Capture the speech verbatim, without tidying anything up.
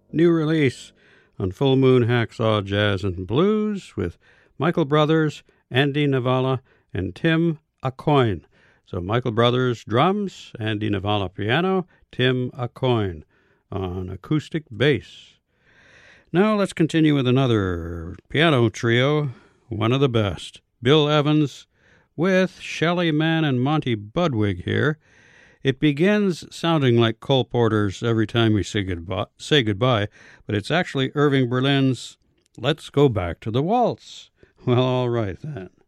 new release on Full Moon Hacksaw Jazz and Blues with Michael Brothers, Andy Navala, and Tim Aucoin. So Michael Brothers drums, Andy Navala piano, Tim Aucoin on acoustic bass. Now let's continue with another piano trio, one of the best. Bill Evans with Shelley Mann and Monty Budwig here. It begins sounding like Cole Porter's Every Time We Say Goodbye, say goodbye, but it's actually Irving Berlin's Let's Go Back to the Waltz. Well, all right then.